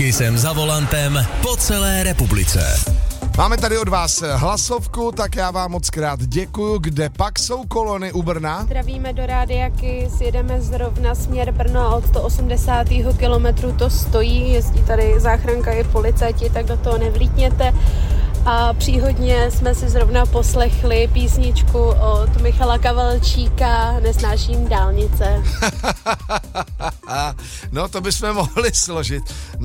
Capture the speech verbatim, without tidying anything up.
Taky jsem za volantem po celé republice. Máme tady od vás hlasovku, tak já vám moc krát děkuju. Kde pak jsou kolony u Brna? Zdravíme do Rádiaky, jedeme zrovna směr Brno a od sto osmdesátého kilometru to stojí, jezdí tady záchranka i policajti, tak do toho nevlítněte. A příhodně jsme si zrovna poslechli písničku od Michala Kavalčíka Nesnáším dálnice. No to bychom mohli složit.